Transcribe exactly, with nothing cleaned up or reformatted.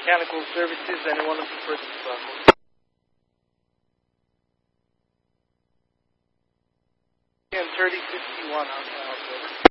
Mechanical Services. Anyone looking for this? And thirty fifty-one on the house, over.